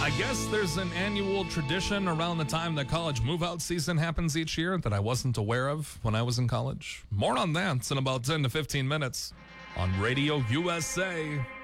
I guess there's an annual tradition around the time that college move-out season happens each year that I wasn't aware of when I was in college. More on that in about 10 to 15 minutes on Radio USA.